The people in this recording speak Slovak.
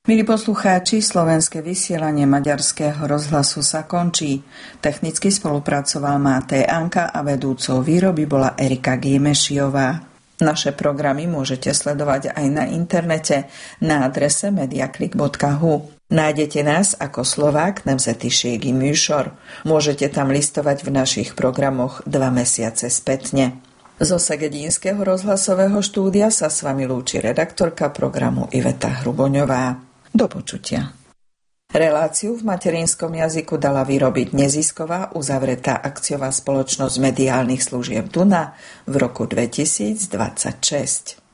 Milí poslucháči, slovenské vysielanie Maďarského rozhlasu sa končí. Technicky spolupracoval Máté Anka a vedúcou výroby bola Erika Gímešiová. Naše programy môžete sledovať aj na internete na adrese mediaclick.hu. Nájdete nás ako Slovák nemzetiségi műsor. Môžete tam listovať v našich programoch 2 mesiace spätne. Zo Segedínskeho rozhlasového štúdia sa s vami lúči redaktorka programu Iveta Hruboňová. Do počutia. Reláciu v materinskom jazyku dala vyrobiť nezisková uzavretá akciová spoločnosť mediálnych služieb Duna v roku 2026.